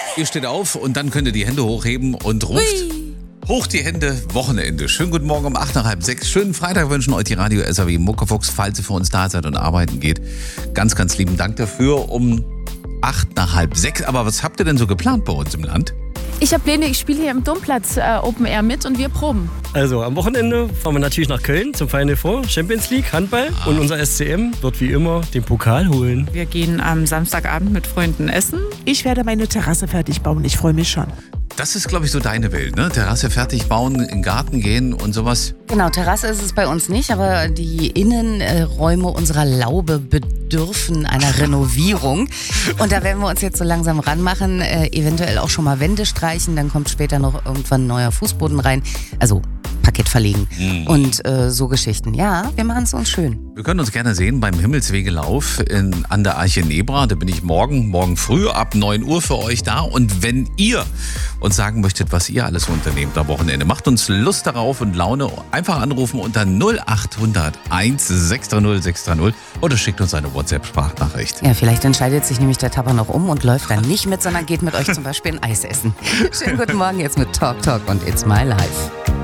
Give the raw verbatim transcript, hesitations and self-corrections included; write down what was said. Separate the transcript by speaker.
Speaker 1: Ihr steht auf und dann könnt ihr die Hände hochheben und ruft
Speaker 2: Hui.
Speaker 1: hoch die Hände, Wochenende. Schönen guten Morgen um acht nach halb sechs. Schönen Freitag wünschen euch die Radio S A W Muckefuchs, falls ihr für uns da seid und arbeiten geht. Ganz, ganz lieben Dank dafür um acht nach halb sechs. Aber was habt ihr denn so geplant bei uns im Land?
Speaker 2: Ich habe Pläne, ich spiele hier im Domplatz äh, Open Air mit und wir proben.
Speaker 3: Also am Wochenende fahren wir natürlich nach Köln zum Final Four, Champions League, Handball.
Speaker 1: Ah.
Speaker 3: Und unser S C M wird wie immer den Pokal holen.
Speaker 4: Wir gehen am Samstagabend mit Freunden essen.
Speaker 5: Ich werde meine Terrasse fertig bauen. Ich freue mich schon.
Speaker 1: Das ist, glaube ich, so deine Welt, ne? Terrasse fertig bauen, in den Garten gehen und sowas.
Speaker 6: Genau, Terrasse ist es bei uns nicht, aber die Innenräume unserer Laube bedürfen einer Renovierung. Und da werden wir uns jetzt so langsam ranmachen, äh, eventuell auch schon mal Wände streichen, dann kommt später noch irgendwann ein neuer Fußboden rein. Also Parkett verlegen
Speaker 1: Mhm.
Speaker 6: und äh, so Geschichten. Ja, wir machen es uns schön.
Speaker 1: Wir können uns gerne sehen beim Himmelswegelauf in, an der Arche Nebra. Da bin ich morgen, morgen früh ab neun Uhr für euch da. Und wenn ihr uns sagen möchtet, was ihr alles unternehmt am Wochenende, macht uns Lust darauf und Laune. Einfach anrufen unter null acht hundert eins sechs drei null sechs drei null oder schickt uns eine WhatsApp-Sprachnachricht.
Speaker 6: Ja, vielleicht entscheidet sich nämlich der Tapper noch um und läuft dann nicht mit, sondern geht mit euch zum Beispiel ein Eis essen. Schönen guten Morgen jetzt mit Talk Talk und It's My Life.